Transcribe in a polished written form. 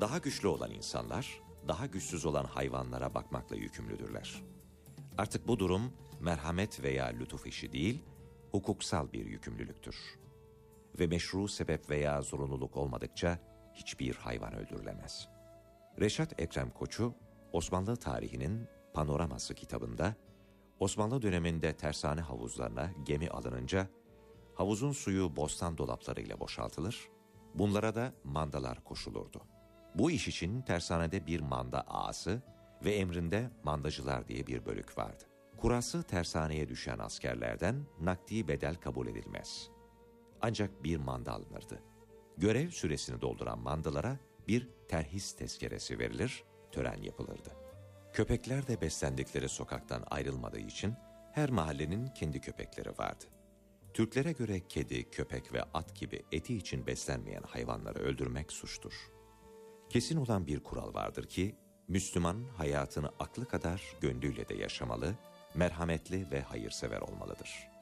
Daha güçlü olan insanlar, daha güçsüz olan hayvanlara bakmakla yükümlüdürler. Artık bu durum merhamet veya lütuf işi değil, hukuksal bir yükümlülüktür. Ve meşru sebep veya zorunluluk olmadıkça hiçbir hayvan öldürülemez. Reşat Ekrem Koçu, Osmanlı tarihinin Panoraması kitabında, Osmanlı döneminde tersane havuzlarına gemi alınınca, havuzun suyu bostan dolaplarıyla boşaltılır, bunlara da mandalar koşulurdu. Bu iş için tersanede bir manda ağası ve emrinde mandacılar diye bir bölük vardı. Kurası tersaneye düşen askerlerden nakdi bedel kabul edilmez. Ancak bir manda alınırdı. Görev süresini dolduran mandalara bir terhis tezkeresi verilir, tören yapılırdı. Köpekler de beslendikleri sokaktan ayrılmadığı için her mahallenin kendi köpekleri vardı. Türklere göre kedi, köpek ve at gibi eti için beslenmeyen hayvanları öldürmek suçtur. Kesin olan bir kural vardır ki, Müslüman hayatını aklı kadar gönlüyle de yaşamalı, merhametli ve hayırsever olmalıdır.